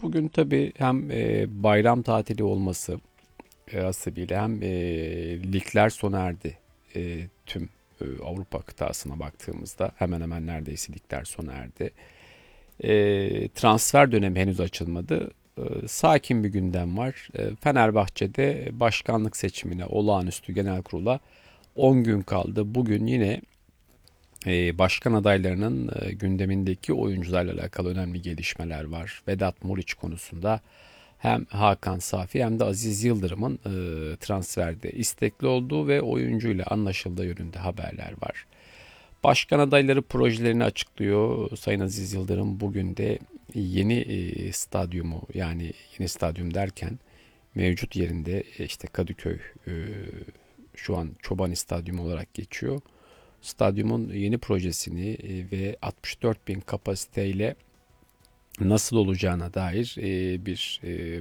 Bugün tabii hem bayram tatili olması hasebiyle hem ligler sona erdi. Tüm Avrupa kıtasına baktığımızda hemen hemen neredeyse ligler sona erdi. Transfer dönemi henüz açılmadı. Sakin bir gündem var. Fenerbahçe'de başkanlık seçimine, olağanüstü genel kurula 10 gün kaldı. Bugün yine başkan adaylarının gündemindeki oyuncularla alakalı önemli gelişmeler var. Vedat Muriç konusunda hem Hakan Safi hem de Aziz Yıldırım'ın transferde istekli olduğu ve oyuncuyla anlaşıldığı yönünde haberler var. Başkan adayları projelerini açıklıyor. Sayın Aziz Yıldırım bugün de yeni stadyumu, yani yeni stadyum derken mevcut yerinde işte Kadıköy, şu an Çobani Stadyumu olarak geçiyor. Stadyumun yeni projesini ve 64 bin kapasiteyle nasıl olacağına dair bir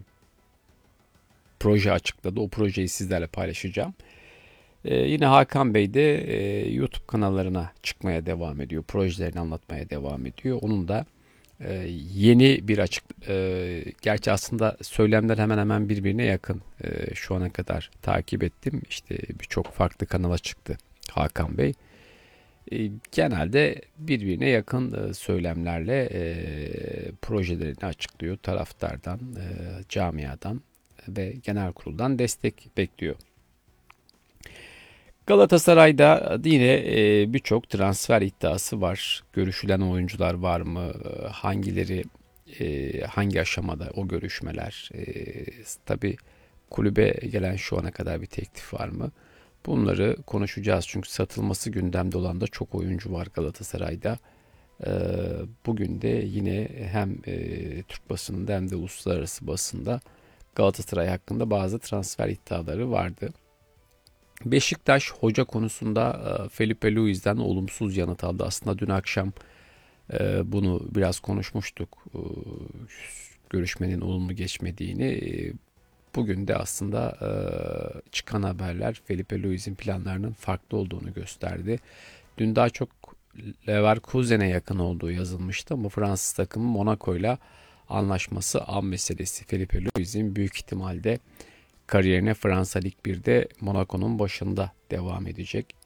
proje açıkladı. O projeyi sizlerle paylaşacağım. Yine Hakan Bey de YouTube kanallarına çıkmaya devam ediyor. Projelerini anlatmaya devam ediyor. Onun da yeni bir gerçi aslında söylemler hemen hemen birbirine yakın. Şu ana kadar takip ettim. İşte birçok farklı kanala çıktı Hakan Bey. Genelde birbirine yakın söylemlerle projelerini açıklıyor. Taraftardan, camiadan ve genel kuruldan destek bekliyor. Galatasaray'da yine birçok transfer iddiası var. Görüşülen oyuncular var mı? Hangileri hangi aşamada o görüşmeler? Tabii kulübe gelen şu ana kadar bir teklif var mı? Bunları konuşacağız çünkü satılması gündemde olan da çok oyuncu var Galatasaray'da. Ee, Bugün de yine hem Türk basınında hem de uluslararası basında Galatasaray hakkında bazı transfer iddiaları vardı. Beşiktaş hoca konusunda Felipe Luiz'den olumsuz yanıt aldı. Aslında dün akşam bunu biraz konuşmuştuk. Görüşmenin olumlu geçmediğini. Bugün de aslında çıkan haberler Felipe Luiz'in planlarının farklı olduğunu gösterdi. Dün daha çok Leverkusen'e yakın olduğu yazılmıştı ama Fransız takımı Monaco'yla anlaşması an meselesi. Felipe Luiz'in büyük ihtimalle kariyerine Fransa Lig 1'de Monaco'nun başında devam edecek.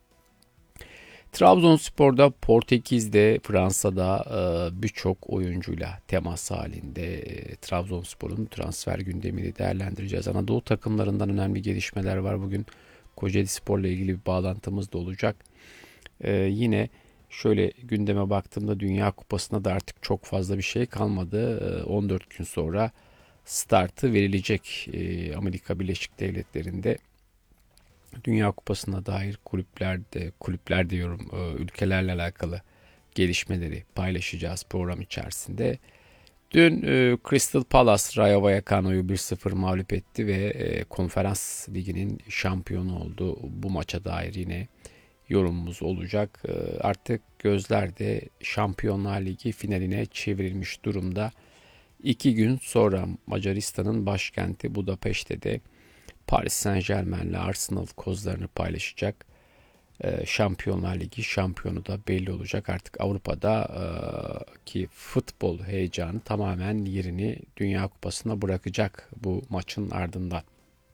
Trabzonspor'da, Portekiz'de, Fransa'da birçok oyuncuyla temas halinde. Trabzonspor'un transfer gündemini değerlendireceğiz. Anadolu takımlarından önemli gelişmeler var. Bugün Kocaeli Spor'la ilgili bir bağlantımız da olacak. Yine şöyle gündeme baktığımda Dünya Kupası'na da artık çok fazla bir şey kalmadı. 14 gün sonra startı verilecek Amerika Birleşik Devletleri'nde. Dünya Kupası'na dair kulüpler diyorum, ülkelerle alakalı gelişmeleri paylaşacağız program içerisinde. Dün Crystal Palace Rayo Vallecano'yu 1-0 mağlup etti ve Konferans Ligi'nin şampiyonu oldu. Bu maça dair yine yorumumuz olacak. Artık gözler de Şampiyonlar Ligi finaline çevrilmiş durumda. 2 gün sonra Macaristan'ın başkenti Budapeşte de Paris Saint-Germain ile Arsenal kozlarını paylaşacak. Şampiyonlar Ligi şampiyonu da belli olacak. Artık Avrupa'da ki futbol heyecanı tamamen yerini Dünya Kupası'na bırakacak bu maçın ardından.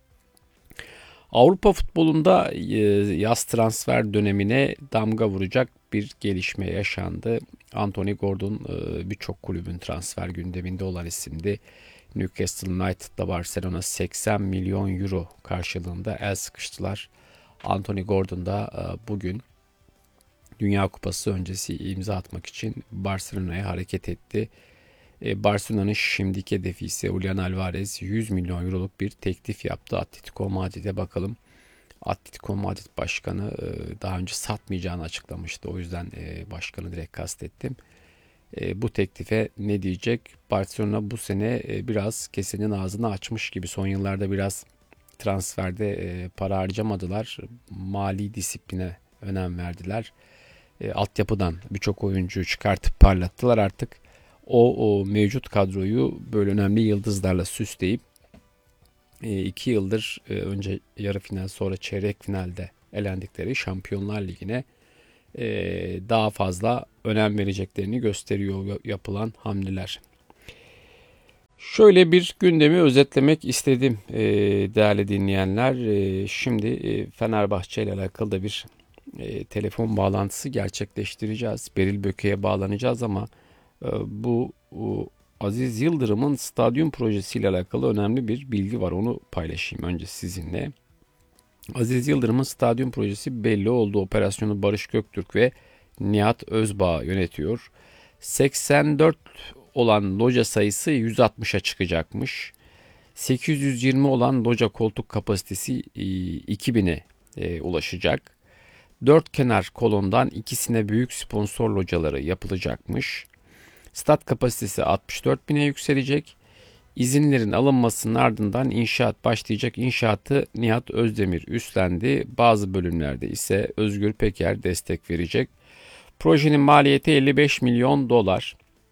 Avrupa futbolunda yaz transfer dönemine damga vuracak bir gelişme yaşandı. Anthony Gordon birçok kulübün transfer gündeminde olan isimdi. Newcastle United'da Barcelona 80 milyon euro karşılığında el sıkıştılar. Anthony Gordon da bugün Dünya Kupası öncesi imza atmak için Barcelona'ya hareket etti. Barcelona'nın şimdiki hedefi ise Julian Alvarez 100 milyon euroluk bir teklif yaptı Atletico Madrid'e. Bakalım, Atletico Madrid başkanı daha önce satmayacağını açıklamıştı. O yüzden başkanı direkt kastettim. Bu teklife ne diyecek? Barcelona bu sene biraz kesenin ağzını açmış gibi. Son yıllarda biraz transferde para harcamadılar. Mali disipline önem verdiler. Altyapıdan birçok oyuncu çıkartıp parlattılar. Artık o mevcut kadroyu böyle önemli yıldızlarla süsleyip 2 yıldır önce yarı final sonra çeyrek finalde elendikleri Şampiyonlar Ligi'ne daha fazla önem vereceklerini gösteriyor yapılan hamleler. Şöyle bir gündemi özetlemek istedim değerli dinleyenler. Şimdi Fenerbahçe ile alakalı da bir telefon bağlantısı gerçekleştireceğiz. Beril Böke'ye bağlanacağız ama bu Aziz Yıldırım'ın stadyum projesiyle alakalı önemli bir bilgi var. Onu paylaşayım önce sizinle. Aziz Yıldırım'ın stadyum projesi belli oldu. Operasyonu Barış Göktürk ve Nihat Özbağ yönetiyor. 84 olan loca sayısı 160'a çıkacakmış. 820 olan loca koltuk kapasitesi 2000'e ulaşacak. Dört kenar kolondan ikisine büyük sponsor locaları yapılacakmış. Stat kapasitesi 64 bine yükselecek. İzinlerin alınmasının ardından inşaat başlayacak. İnşaatı Nihat Özdemir üstlendi. Bazı bölümlerde ise Özgür Peker destek verecek. Projenin maliyeti 55 milyon dolar.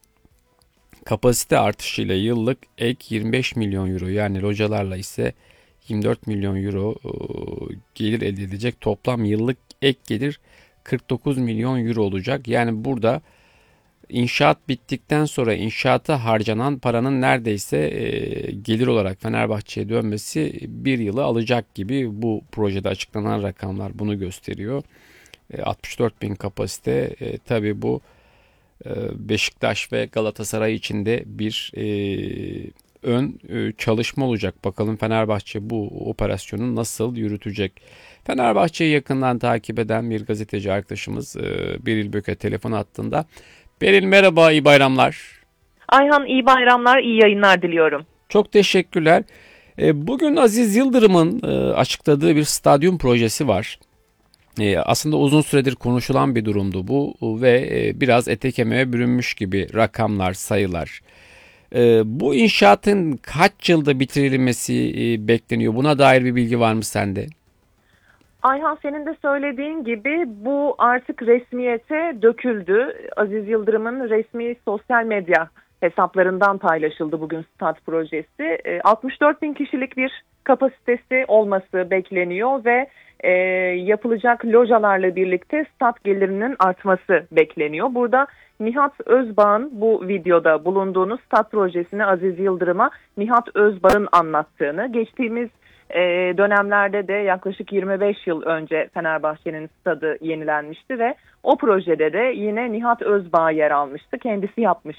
Kapasite artışıyla yıllık ek 25 milyon euro, yani localarla ise 24 milyon euro gelir elde edilecek. Toplam yıllık ek gelir 49 milyon euro olacak. Yani burada İnşaat bittikten sonra inşaata harcanan paranın neredeyse gelir olarak Fenerbahçe'ye dönmesi bir yılı alacak gibi, bu projede açıklanan rakamlar bunu gösteriyor. 64 bin kapasite, tabii bu Beşiktaş ve Galatasaray için de bir ön çalışma olacak. Bakalım Fenerbahçe bu operasyonu nasıl yürütecek? Fenerbahçe'yi yakından takip eden bir gazeteci arkadaşımız Beril Böke telefon hattında. Beril merhaba, iyi bayramlar. Ayhan iyi bayramlar, iyi yayınlar diliyorum. Çok teşekkürler. Bugün Aziz Yıldırım'ın açıkladığı bir stadyum projesi var. Aslında uzun süredir konuşulan bir durumdu bu ve biraz ete kemiğe bürünmüş gibi rakamlar, sayılar. Bu inşaatın kaç yılda bitirilmesi bekleniyor? Buna dair bir bilgi var mı sende? Ayhan, senin de söylediğin gibi bu artık resmiyete döküldü. Aziz Yıldırım'ın resmi sosyal medya hesaplarından paylaşıldı bugün stat projesi. 64 bin kişilik bir kapasitesi olması bekleniyor ve yapılacak localarla birlikte stat gelirinin artması bekleniyor. Burada Nihat Özbağ'ın bu videoda bulunduğunu, stat projesini Aziz Yıldırım'a Nihat Özbağ'ın anlattığını, geçtiğimiz dönemlerde de yaklaşık 25 yıl önce Fenerbahçe'nin stadı yenilenmişti ve o projede de yine Nihat Özbağ yer almıştı. Kendisi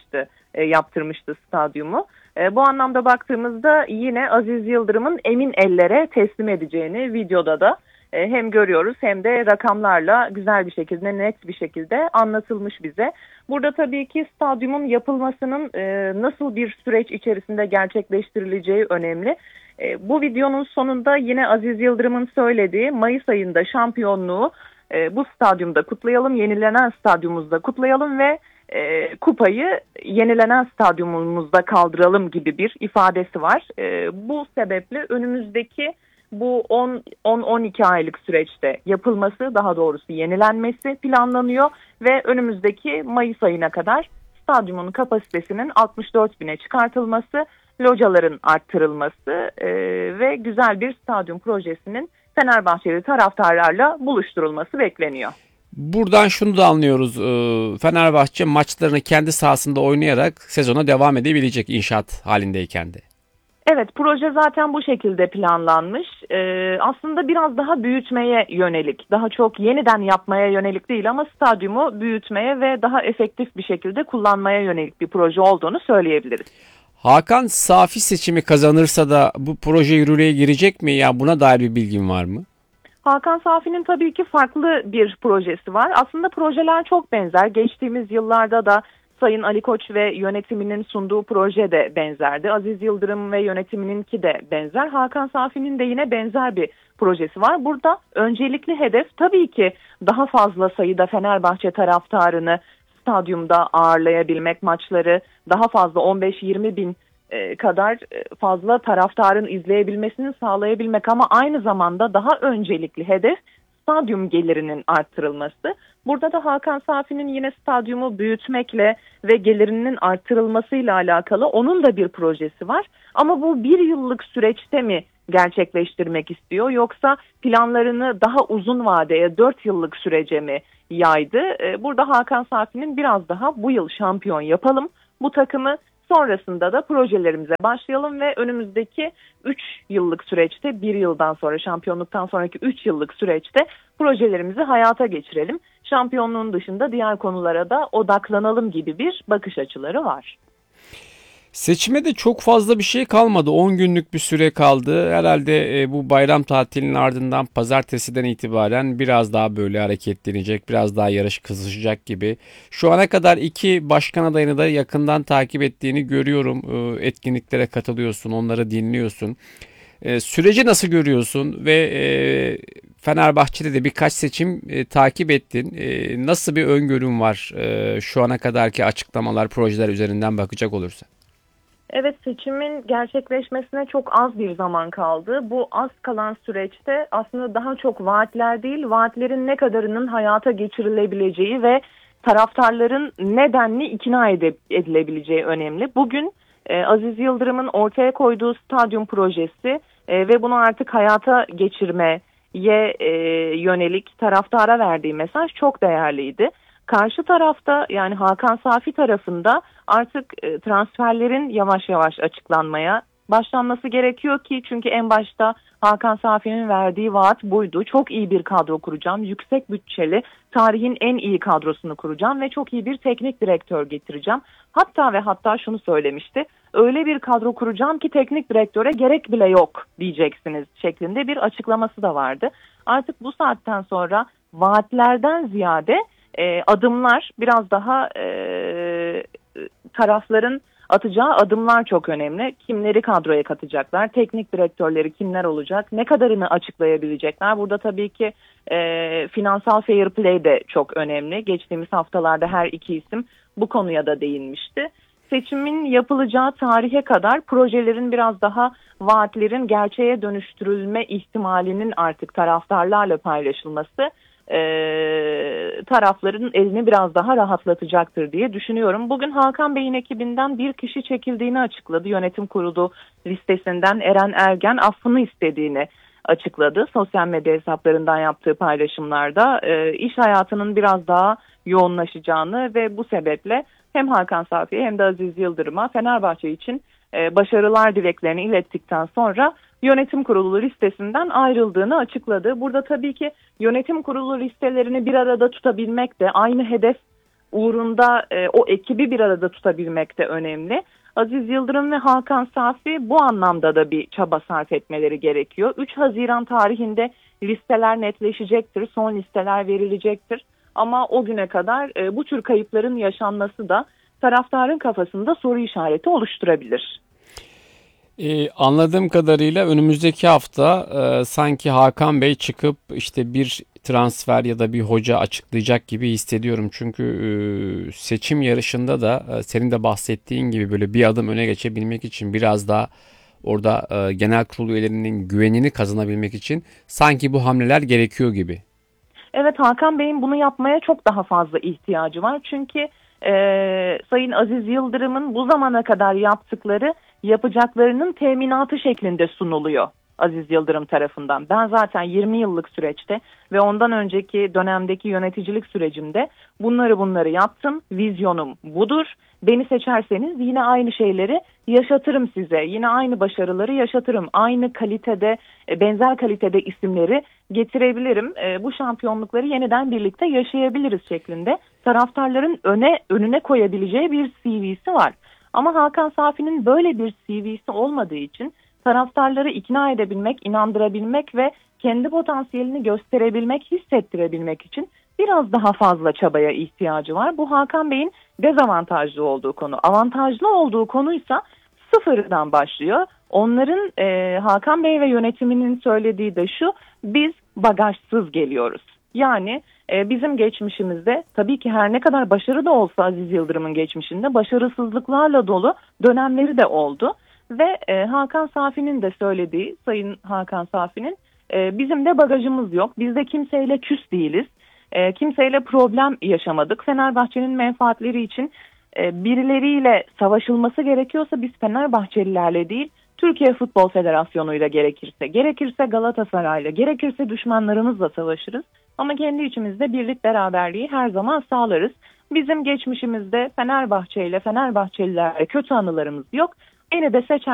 yaptırmıştı stadyumu. Bu anlamda baktığımızda yine Aziz Yıldırım'ın emin ellere teslim edeceğini videoda da hem görüyoruz hem de rakamlarla güzel bir şekilde, net bir şekilde anlatılmış bize. Burada tabii ki stadyumun yapılmasının nasıl bir süreç içerisinde gerçekleştirileceği önemli. Bu videonun sonunda yine Aziz Yıldırım'ın söylediği Mayıs ayında şampiyonluğu bu stadyumda kutlayalım, yenilenen stadyumumuzda kutlayalım ve kupayı yenilenen stadyumumuzda kaldıralım gibi bir ifadesi var. Bu sebeple önümüzdeki bu 10-12 aylık süreçte yapılması, daha doğrusu yenilenmesi planlanıyor ve önümüzdeki Mayıs ayına kadar stadyumun kapasitesinin 64 bine çıkartılması, locaların arttırılması ve güzel bir stadyum projesinin Fenerbahçeli taraftarlarla buluşturulması bekleniyor. Buradan şunu da anlıyoruz. Fenerbahçe maçlarını kendi sahasında oynayarak sezona devam edebilecek inşaat halindeyken de. Evet, proje zaten bu şekilde planlanmış. Aslında biraz daha büyütmeye yönelik, daha çok yeniden yapmaya yönelik değil ama stadyumu büyütmeye ve daha efektif bir şekilde kullanmaya yönelik bir proje olduğunu söyleyebiliriz. Hakan Safi seçimi kazanırsa da bu proje yürürlüğe girecek mi? Ya buna dair bir bilgin var mı? Hakan Safi'nin tabii ki farklı bir projesi var. Aslında projeler çok benzer. Geçtiğimiz yıllarda da Sayın Ali Koç ve yönetiminin sunduğu proje de benzerdi. Aziz Yıldırım ve yönetimininki de benzer. Hakan Safi'nin de yine benzer bir projesi var. Burada öncelikli hedef tabii ki daha fazla sayıda Fenerbahçe taraftarını stadyumda ağırlayabilmek, maçları daha fazla 15-20 bin kadar fazla taraftarın izleyebilmesini sağlayabilmek, ama aynı zamanda daha öncelikli hedef stadyum gelirinin arttırılması. Burada da Hakan Safi'nin yine stadyumu büyütmekle ve gelirinin arttırılmasıyla alakalı onun da bir projesi var. Ama bu bir yıllık süreçte mi gerçekleştirmek istiyor, yoksa planlarını daha uzun vadeye 4 yıllık sürece mi yaydı? Burada Hakan Safi'nin biraz daha bu yıl şampiyon yapalım, bu takımı Sonrasında da projelerimize başlayalım ve önümüzdeki 3 yıllık süreçte, 1 yıldan sonra, şampiyonluktan sonraki 3 yıllık süreçte projelerimizi hayata geçirelim. Şampiyonluğun dışında diğer konulara da odaklanalım gibi bir bakış açıları var. Seçime de çok fazla bir şey kalmadı. 10 günlük bir süre kaldı. Herhalde bu bayram tatilinin ardından pazartesiden itibaren biraz daha böyle hareketlenecek, biraz daha yarış kızışacak gibi. Şu ana kadar iki başkan adayını da yakından takip ettiğini görüyorum. Etkinliklere katılıyorsun, onları dinliyorsun. Süreci nasıl görüyorsun ve Fenerbahçe'de de birkaç seçim takip ettin. Nasıl bir öngörün var şu ana kadarki açıklamalar, projeler üzerinden bakacak olursa? Evet, seçimin gerçekleşmesine çok az bir zaman kaldı. Bu az kalan süreçte aslında daha çok vaatler değil, vaatlerin ne kadarının hayata geçirilebileceği ve taraftarların nedenli ikna edilebileceği önemli. Bugün Aziz Yıldırım'ın ortaya koyduğu stadyum projesi ve bunu artık hayata geçirmeye yönelik taraftara verdiği mesaj çok değerliydi. Karşı tarafta, yani Hakan Safi tarafında artık transferlerin yavaş yavaş açıklanmaya başlanması gerekiyor ki, çünkü en başta Hakan Safi'nin verdiği vaat buydu. Çok iyi bir kadro kuracağım, yüksek bütçeli, tarihin en iyi kadrosunu kuracağım ve çok iyi bir teknik direktör getireceğim. Hatta ve hatta şunu söylemişti: öyle bir kadro kuracağım ki teknik direktöre gerek bile yok diyeceksiniz şeklinde bir açıklaması da vardı. Artık bu saatten sonra vaatlerden ziyade adımlar, biraz daha tarafların atacağı adımlar çok önemli. Kimleri kadroya katacaklar, teknik direktörleri kimler olacak, ne kadarını açıklayabilecekler. Burada tabii ki finansal fair play de çok önemli. Geçtiğimiz haftalarda her iki isim bu konuya da değinmişti. Seçimin yapılacağı tarihe kadar projelerin biraz daha, vaatlerin gerçeğe dönüştürülme ihtimalinin artık taraftarlarla paylaşılması tarafların elini biraz daha rahatlatacaktır diye düşünüyorum. Bugün Hakan Bey'in ekibinden bir kişi çekildiğini açıkladı. Yönetim kurulu listesinden Eren Ergen affını istediğini açıkladı. Sosyal medya hesaplarından yaptığı paylaşımlarda iş hayatının biraz daha yoğunlaşacağını ve bu sebeple hem Hakan Safi'ye hem de Aziz Yıldırım'a Fenerbahçe için başarılar dileklerini ilettikten sonra yönetim kurulu listesinden ayrıldığını açıkladı. Burada tabii ki yönetim kurulu listelerini bir arada tutabilmek de, aynı hedef uğrunda o ekibi bir arada tutabilmek de önemli. Aziz Yıldırım ve Hakan Safi bu anlamda da bir çaba sarf etmeleri gerekiyor. 3 Haziran tarihinde listeler netleşecektir, son listeler verilecektir. Ama o güne kadar bu tür kayıpların yaşanması da taraftarın kafasında soru işareti oluşturabilir. Anladığım kadarıyla önümüzdeki hafta sanki Hakan Bey çıkıp işte bir transfer ya da bir hoca açıklayacak gibi hissediyorum. Çünkü seçim yarışında da senin de bahsettiğin gibi böyle bir adım öne geçebilmek için, biraz daha orada genel kurul üyelerinin güvenini kazanabilmek için sanki bu hamleler gerekiyor gibi. Evet, Hakan Bey'in bunu yapmaya çok daha fazla ihtiyacı var. Çünkü Sayın Aziz Yıldırım'ın bu zamana kadar yaptıkları yapacaklarının teminatı şeklinde sunuluyor Aziz Yıldırım tarafından. Ben zaten 20 yıllık süreçte ve ondan önceki dönemdeki yöneticilik sürecimde bunları yaptım. Vizyonum budur. Beni seçerseniz yine aynı şeyleri yaşatırım size. Yine aynı başarıları yaşatırım. Aynı kalitede, benzer kalitede isimleri getirebilirim. Bu şampiyonlukları yeniden birlikte yaşayabiliriz şeklinde taraftarların önüne koyabileceği bir CV'si var. Ama Hakan Safi'nin böyle bir CV'si olmadığı için taraftarları ikna edebilmek, inandırabilmek ve kendi potansiyelini gösterebilmek, hissettirebilmek için biraz daha fazla çabaya ihtiyacı var. Bu Hakan Bey'in dezavantajlı olduğu konu. Avantajlı olduğu konuysa sıfırdan başlıyor. Onların Hakan Bey ve yönetiminin söylediği de şu: biz bagajsız geliyoruz. Yani bizim geçmişimizde tabii ki her ne kadar başarı da olsa Aziz Yıldırım'ın geçmişinde başarısızlıklarla dolu dönemleri de oldu. Ve Hakan Safi'nin de söylediği, Sayın Hakan Safi'nin bizim de bagajımız yok. Biz de kimseyle küs değiliz. Kimseyle problem yaşamadık. Fenerbahçe'nin menfaatleri için birileriyle savaşılması gerekiyorsa biz Fenerbahçelilerle değil, Türkiye Futbol Federasyonu'yla gerekirse Galatasaray'la, gerekirse düşmanlarımızla savaşırız. Ama kendi içimizde birlik beraberliği her zaman sağlarız. Bizim geçmişimizde Fenerbahçe ile Fenerbahçelilerle kötü anılarımız yok. Beni de seçer